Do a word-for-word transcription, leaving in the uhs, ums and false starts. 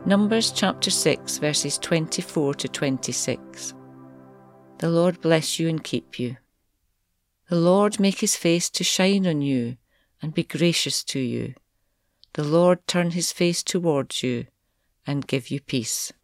Numbers chapter six, verses twenty-four to twenty-six. The Lord bless you and keep you. The Lord make his face to shine on you and be gracious to you. The Lord turn his face towards you and give you peace.